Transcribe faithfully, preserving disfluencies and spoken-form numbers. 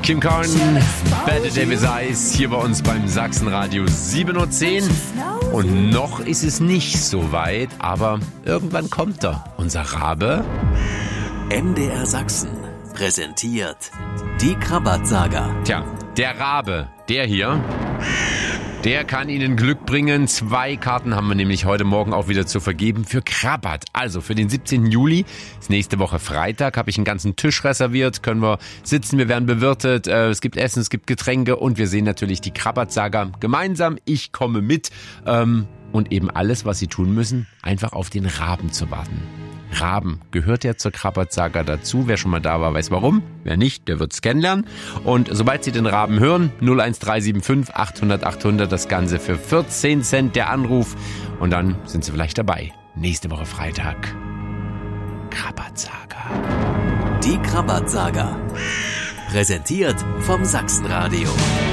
Kim Carn, Bette Davis Eyes, hier bei uns beim Sachsenradio sieben Uhr zehn. Und noch ist es nicht so weit, aber irgendwann kommt er, unser Rabe. M D R Sachsen präsentiert die Krabat-Saga. Tja, der Rabe, der hier, der kann Ihnen Glück bringen. Zwei Karten haben wir nämlich heute Morgen auch wieder zu vergeben für Krabat. Also für den siebzehnten Juli, ist nächste Woche Freitag, habe ich einen ganzen Tisch reserviert. Können wir sitzen, wir werden bewirtet, äh, es gibt Essen, es gibt Getränke und wir sehen natürlich die Krabat-Saga gemeinsam. Ich komme mit ähm, und eben alles, was Sie tun müssen, einfach auf den Raben zu warten. Raben gehört ja zur Krabat-Saga dazu. Wer schon mal da war, weiß warum. Wer nicht, der wird's kennenlernen. Und sobald Sie den Raben hören, null eins drei sieben fünf achthundert achthundert, das Ganze für vierzehn Cent der Anruf. Und dann sind Sie vielleicht dabei. Nächste Woche Freitag. Krabat-Saga. Die Krabat-Saga. Präsentiert vom Sachsenradio.